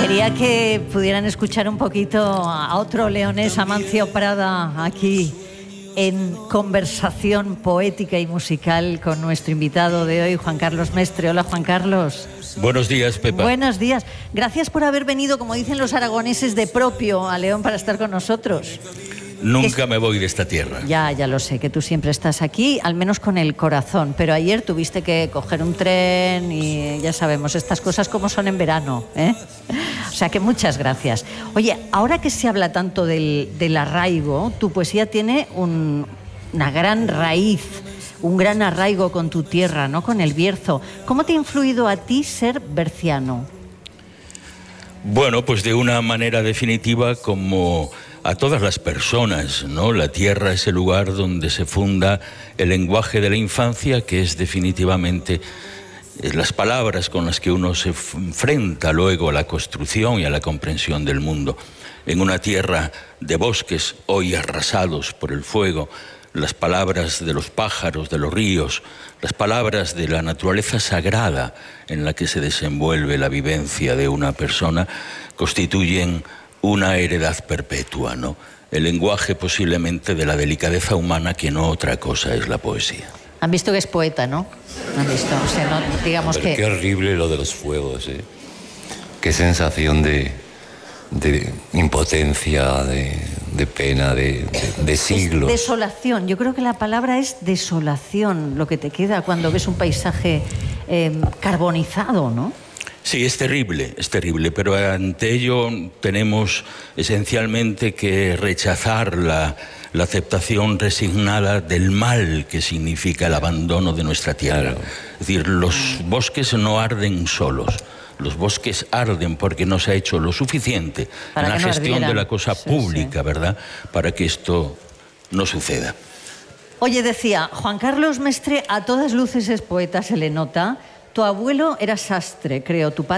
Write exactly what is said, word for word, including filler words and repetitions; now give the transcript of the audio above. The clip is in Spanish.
Quería que pudieran escuchar un poquito a otro leonés, Amancio Prada, aquí en conversación poética y musical con nuestro invitado de hoy, Juan Carlos Mestre. Hola, Juan Carlos. Buenos días, Pepa. Buenos días. Gracias por haber venido, como dicen los aragoneses, de propio a León para estar con nosotros. Nunca es... me voy de esta tierra. Ya, ya lo sé, que tú siempre estás aquí, al menos con el corazón. Pero ayer tuviste que coger un tren y ya sabemos, estas cosas como son en verano, ¿eh? O sea que muchas gracias. Oye, ahora que se habla tanto del, del arraigo, tu poesía tiene un, una gran raíz, un gran arraigo con tu tierra, ¿no? Con el Bierzo. ¿Cómo te ha influido a ti ser berciano? Bueno, pues de una manera definitiva como a todas las personas, ¿no? La tierra es el lugar donde se funda el lenguaje de la infancia, que es definitivamente las palabras con las que uno se enfrenta luego a la construcción y a la comprensión del mundo. En una tierra de bosques hoy arrasados por el fuego, las palabras de los pájaros, de los ríos, las palabras de la naturaleza sagrada en la que se desenvuelve la vivencia de una persona, constituyen una heredad perpetua, ¿no? El lenguaje posiblemente de la delicadeza humana, que no otra cosa es la poesía. Han visto que es poeta, ¿no? Han visto, o sea, no, digamos Pero que... qué horrible lo de los fuegos, ¿eh? Qué sensación de, de impotencia, de, de pena, de, de, de siglos. Es desolación. Yo creo que la palabra es desolación, lo que te queda cuando ves un paisaje eh, carbonizado, ¿no? Sí, es terrible, es terrible, pero ante ello tenemos esencialmente que rechazar la, la aceptación resignada del mal que significa el abandono de nuestra tierra. Claro. Es decir, los bosques no arden solos. Los bosques arden porque no se ha hecho lo suficiente en la gestión de la cosa pública, ¿verdad?, para que esto no suceda. Oye, decía, Juan Carlos Mestre a todas luces es poeta, se le nota. Tu abuelo era sastre, creo, tu padre